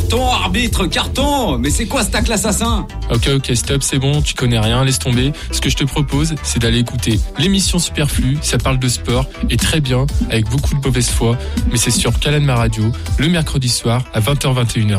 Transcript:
Carton, arbitre, carton. Mais c'est quoi ce tacle assassin? Ok, stop, c'est bon, tu connais rien, laisse tomber. Ce que je te propose, c'est d'aller écouter l'émission Superflu, ça parle de sport, et très bien, avec beaucoup de mauvaise foi, mais c'est sur Calanma Radio, le mercredi soir, à 20h-21h.